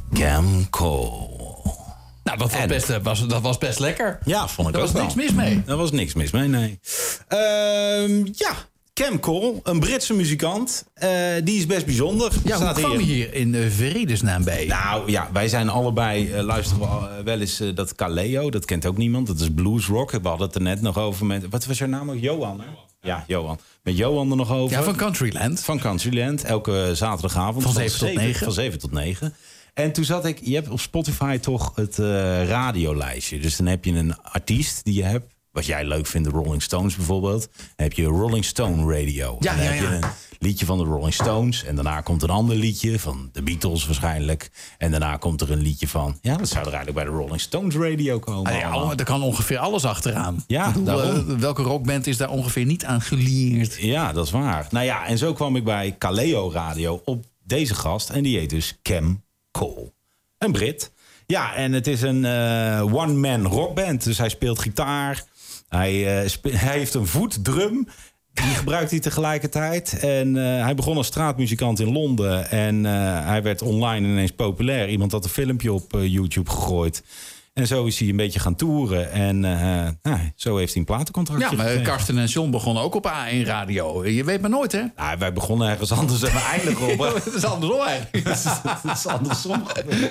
Cam Cole. Nou, dat was best lekker. Ja, vond ik Daar ook was wel. niks mis mee. Daar was niks mis mee, nee. Cam Cole, een Britse muzikant. Die is best bijzonder. Ja, hoe Staat kwam je hier in vredesnaam bij? Nou ja, wij zijn allebei, luisteren we wel eens dat Kaleo. Dat kent ook niemand. Dat is bluesrock. We hadden het er net nog over met... Wat was jouw naam ook? Johan, hè? Ja, Johan. Met Johan er nog over. Ja, van Countryland. Van Countryland. Elke zaterdagavond. Van 7 tot 9. Van 7 tot 9. En toen zat ik... Je hebt op Spotify toch het radiolijstje. Dus dan heb je een artiest die je hebt. Wat jij leuk vindt, de Rolling Stones bijvoorbeeld. Dan heb je Rolling Stone Radio. Ja, dan ja, heb je een liedje van de Rolling Stones. En daarna komt een ander liedje van de Beatles waarschijnlijk. En daarna komt er een liedje van... Ja, dat zou er eigenlijk bij de Rolling Stones Radio komen. Er kan ongeveer alles achteraan. Ja, welke rockband is daar ongeveer niet aan geleerd? Ja, dat is waar. Nou ja, en zo kwam ik bij Kaleo Radio op deze gast. En die heet dus Cam Cole. Een Brit. Ja, en het is een one-man rockband. Dus hij speelt gitaar. Hij heeft een voetdrum. Die gebruikt hij tegelijkertijd. En hij begon als straatmuzikant in Londen. En hij werd online ineens populair. Iemand had een filmpje op YouTube gegooid. En zo is hij een beetje gaan toeren. En zo heeft hij een platencontract gekregen. Ja, maar Karsten en John begonnen ook op A1 Radio. Je weet maar nooit, hè? Nou, wij begonnen ergens anders en we eindigen op... Het is andersom eigenlijk. Het is andersom.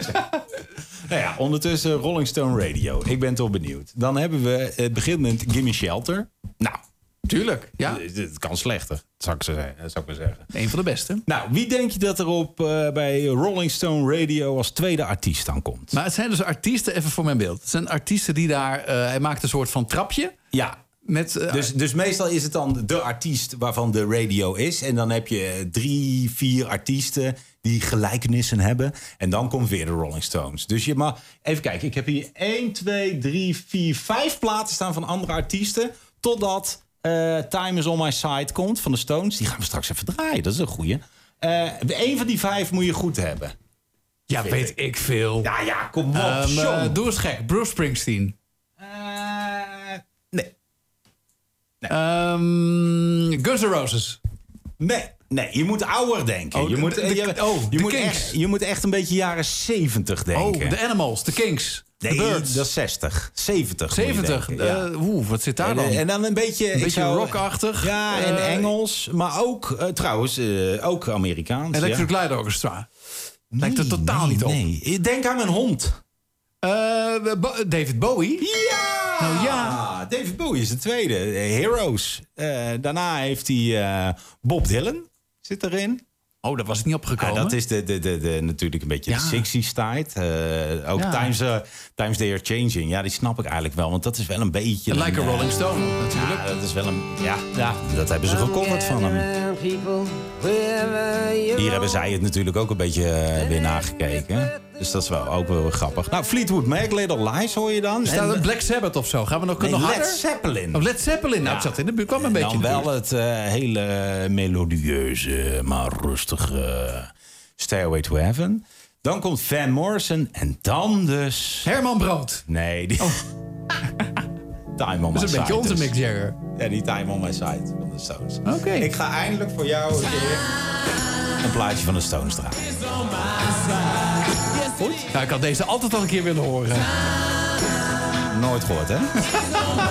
Nou ja, ondertussen Rolling Stone Radio. Ik ben toch benieuwd. Dan hebben we het begin met Gimme Shelter. Nou, tuurlijk. Ja. Het kan slechter, zou ik maar zeggen. Een van de beste. Nou, wie denk je dat er bij Rolling Stone Radio als tweede artiest aan komt? Maar het zijn dus artiesten, even voor mijn beeld. Het zijn artiesten die daar... hij maakt een soort van trapje. Ja. Dus meestal is het dan de artiest waarvan de radio is. En dan heb je 3, 4 artiesten die gelijkenissen hebben. En dan komt weer de Rolling Stones. Dus je mag... Even kijken, ik heb hier 1, 2, 3, 4, 5 platen staan van andere artiesten. Totdat Time Is On My Side komt van de Stones. Die gaan we straks even draaien, dat is een goeie. Eén van die 5 moet je goed hebben. Ja, weet ik veel. Ja, kom op. Doe eens gek, Bruce Springsteen. Nee. Guns N' Roses. Nee, je moet ouder denken. Je moet echt een beetje jaren 70 denken. Oh, de Animals, de Kinks. Nee, Birds. dat is 60. 70. 70. Wat zit daar dan? En dan een beetje rockachtig. Ja, en Engels. Maar ook, trouwens, ook Amerikaans. Electric Light Orchestra. Lijkt er totaal niet op. Nee, denk aan mijn hond. David Bowie. Ja! Nou ja. David Bowie is de tweede. Heroes. Daarna heeft hij Bob Dylan. Zit erin. Oh, daar was ik niet opgekomen. Dat is natuurlijk een beetje de 60s tijd. Ook Times They Are Changing. Ja, die snap ik eigenlijk wel. Want dat is wel een beetje... Like a Rolling Stone, natuurlijk. Ja, dat is wel een... Ja, dat hebben ze gecoverd van hem. Hier hebben zij het natuurlijk ook een beetje weer nagekeken. Dus dat is ook wel grappig. Nou, Fleetwood Mac, Little Lies hoor je dan. Staat het Black Sabbath of zo? Gaan we nog harder? Led Zeppelin. Oh, Led Zeppelin. Nou, ik zat in de buurt, kwam een beetje. Dan wel het hele melodieuze, maar rustige Stairway to Heaven. Dan komt Van Morrison en dan dus... Herman Brood. Nee, die... Time on My Side. Dat is een beetje onze Mick Jagger. Ja, die Time on My Side van de Stones. Oké. Ik ga eindelijk voor jou een plaatje van de Stones draaien. Goed. Nou, ik had deze altijd al een keer willen horen. Nooit gehoord, hè?